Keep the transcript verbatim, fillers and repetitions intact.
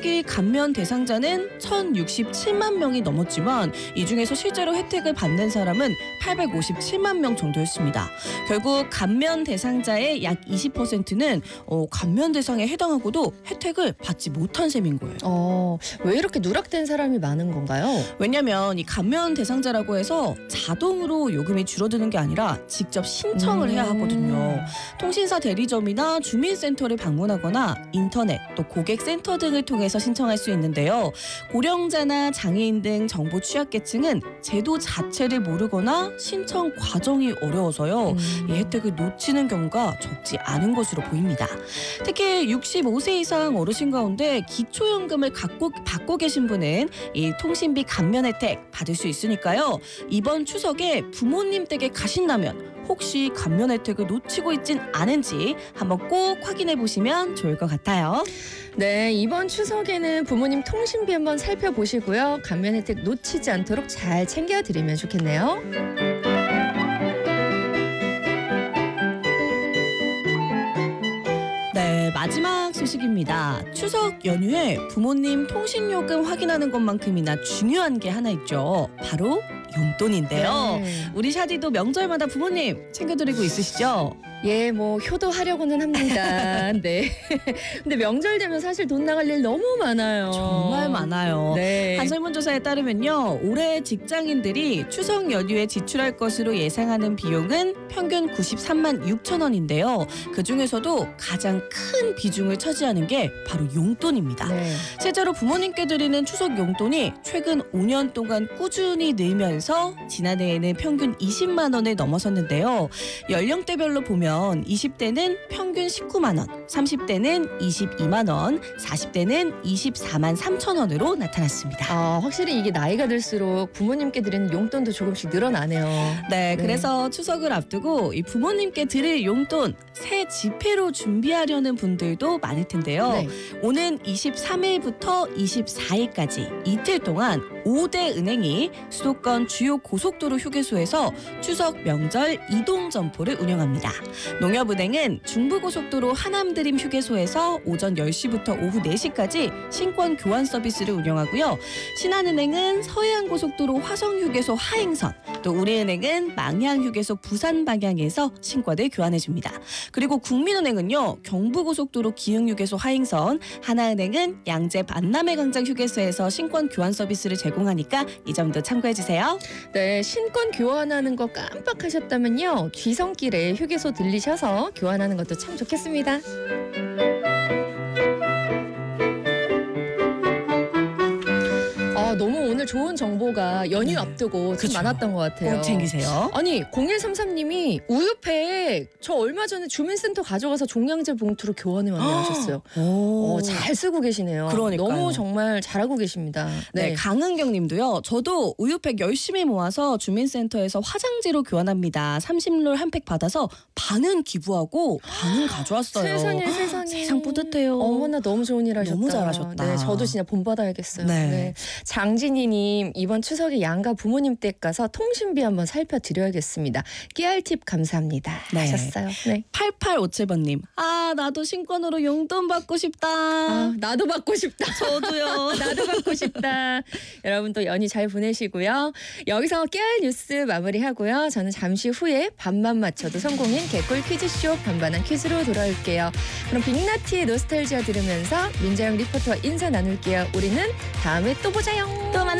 통신비 감면 대상자는 천육십칠만 명이 넘었지만 이 중에서 실제로 혜택을 받는 사람은 팔백오십칠만 명 정도였습니다. 결국 감면 대상자의 약 이십 퍼센트는 어, 감면 대상에 해당하고도 혜택을 받지 못한 셈인 거예요. 어, 왜 이렇게 누락된 사람이 많은 건가요? 왜냐하면 이 감면 대상자라고 해서 자동으로 요금이 줄어드는 게 아니라 직접 신청을 음. 해야 하거든요. 통신사 대리점이나 주민센터를 방문하거나 인터넷 또 고객센터 등을 통해서 신청할 수 있는데요. 고령자나 장애인 등 정보 취약계층은 제도 자체를 모르거나 신청 과정이 어려워서요. 음. 이 혜택을 놓치는 경우가 적지 않은 것으로 보입니다. 특히 육십오 세 이상 어르신 가운데 기초연금을 갖고 받고 계신 분은 이 통신비 감면 혜택 받을 수 있으니까요. 이번 추석에 부모님 댁에 가신다면 혹시 감면 혜택을 놓치고 있진 않은지 한번 꼭 확인해 보시면 좋을 것 같아요. 네, 이번 추석에는 부모님 통신비 한번 살펴보시고요. 감면 혜택 놓치지 않도록 잘 챙겨드리면 좋겠네요. 네, 마지막 소식입니다. 추석 연휴에 부모님 통신요금 확인하는 것만큼이나 중요한 게 하나 있죠. 바로 용돈인데요. 네. 우리 샤디도 명절마다 부모님 챙겨드리고 있으시죠? 예, 뭐 효도하려고는 합니다. 네. 근데 명절 되면 사실 돈 나갈 일 너무 많아요. 정말 많아요. 네. 한 설문조사에 따르면요. 올해 직장인들이 추석 연휴에 지출할 것으로 예상하는 비용은 평균 구십삼만 육천 원인데요. 그중에서도 가장 큰 비중을 차지하는 게 바로 용돈입니다. 네. 실제로 부모님께 드리는 추석 용돈이 최근 오 년 동안 꾸준히 늘면서 지난해에는 평균 이십만 원을 넘어섰는데요. 연령대별로 보면 이십 대는 평균 십구만 원, 삼십 대는 이십이만 원, 사십 대는 이십사만 삼천 원으로 나타났습니다. 아, 확실히 이게 나이가 들수록 부모님께 드리는 용돈도 조금씩 늘어나네요. 네, 그래서 추석을 앞두고 이 부모님께 드릴 용돈 새 지폐로 준비하려는 분들도 많을 텐데요. 네. 오는 이십삼 일부터 이십사 일까지 이틀 동안 오 대 은행이 수도권 주요 고속도로 휴게소에서 추석 명절 이동 점포를 운영합니다. 농협은행은 중부고속도로 하남드림 휴게소에서 오전 열 시부터 오후 네 시까지 신권 교환 서비스를 운영하고요. 신한은행은 서해안고속도로 화성휴게소 하행선, 또 우리은행은 망향휴게소 부산 방향에서 신권을 교환해줍니다. 그리고 국민은행은요. 경부고속도로 기흥휴게소 하행선, 하나은행은 양재 만남의 광장 휴게소에서 신권 교환 서비스를 제공하니까 이 점도 참고해주세요. 네, 신권 교환하는 거 깜빡하셨다면요. 귀성길에 휴게소 들리셔서 교환하는 것도 참 좋겠습니다. 아, 너무 오늘 좋은 정보가 연휴 네. 앞두고 참 그쵸. 많았던 것 같아요. 꼭 챙기세요. 아니, 공일삼삼 님이 우유팩 저 얼마 전에 주민센터 가져가서 종량제 봉투로 교환해 왔네요 하셨어요. 오. 어, 잘 쓰고 계시네요. 그러니까요. 너무 정말 잘하고 계십니다. 네, 네. 강은경 님도요. 저도 우유팩 열심히 모아서 주민센터에서 화장지로 교환합니다. 삼십 롤 한 팩 받아서 반은 기부하고 반은 가져왔어요. 세상에 세상에. 세상 뿌듯해요. 어머나 너무 좋은 일 하셨다. 너무 잘하셨다. 네, 저도 진짜 본받아야겠어요. 네. 네. 장진희님 이번 추석에 양가 부모님 댁 가서 통신비 한번 살펴드려야겠습니다. 깨알팁 감사합니다. 네. 하셨어요. 네. 팔팔오칠 번님. 아 나도 신권으로 용돈 받고 싶다. 아, 나도 받고 싶다. 저도요. 나도 받고 싶다. 여러분 또 연휴 잘 보내시고요. 여기서 깨알 뉴스 마무리하고요. 저는 잠시 후에 반만 맞춰도 성공인 개꿀 퀴즈쇼 반반한 퀴즈로 돌아올게요. 그럼 빅나티의 노스탈지아 들으면서 민자영 리포터와 인사 나눌게요. 우리는 다음에 또 보자요. 또 만나요.